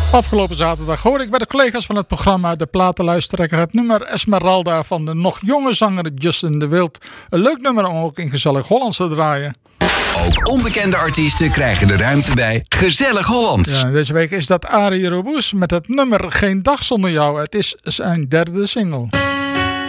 Afgelopen zaterdag hoorde ik bij de collega's van het programma De Platenluisteraar het nummer Esmeralda van de nog jonge zanger Justin de Wild. Een leuk nummer om ook in Gezellig Hollands te draaien. Ook onbekende artiesten krijgen de ruimte bij Gezellig Hollands. Ja, deze week is dat Arie Roboes met het nummer Geen Dag Zonder Jou. Het is zijn derde single.